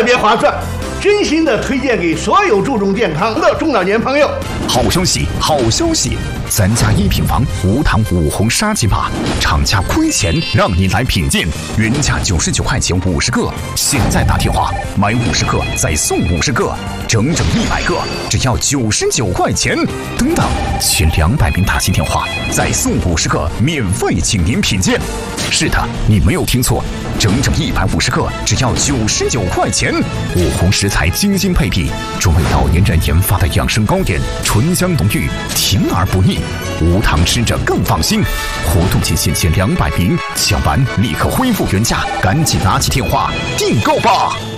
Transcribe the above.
别划算，真心的推荐给所有注重健康的中老年朋友。 好消息，好消息！3加1品房无糖5红沙棘马，厂家亏钱让你来品鉴，原价99块钱50个，现在打电话买50个再送50个，整整100个，只要99块钱。等等，前200名打进电话再送50个，免费请您品鉴。是的，你没有听错，整整150个，只要99块钱。5红食材精心配比，专为老年人研发的养生糕点，醇香浓郁，甜而不腻，无糖吃着更放心。活动期限前200名，抢完立刻恢复原价，赶紧拿起电话订购吧。